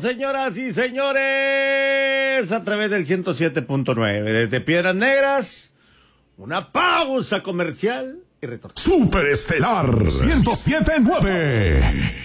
señoras y señores, a través del 107.9 desde Piedras Negras. Una pausa comercial y retorno. Superestelar 107.9.